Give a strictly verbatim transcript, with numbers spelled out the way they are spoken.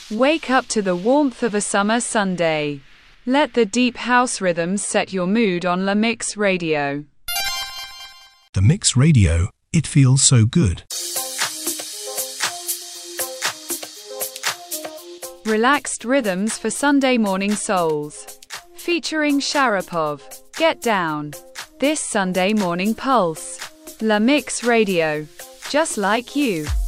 Wake up to the warmth of a summer Sunday. Let the deep house rhythms set your mood on La Mix Radio. The Mix Radio, it feels so good. Relaxed rhythms for Sunday morning souls. Featuring Sharapov. Get down. This Sunday morning pulse. La Mix Radio. Just like you.